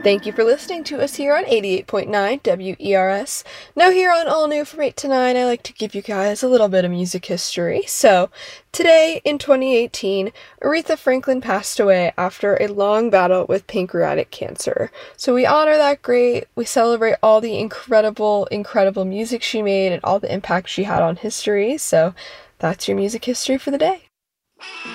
Thank you for listening to us here on 88.9 WERS. Now here on All New from 8 to 9, I like to give you guys a little bit of music history. So, today in 2018, Aretha Franklin passed away after a long battle with pancreatic cancer. So we honor that great, we celebrate all the incredible music she made and all the impact she had on history. So, that's your music history for the day.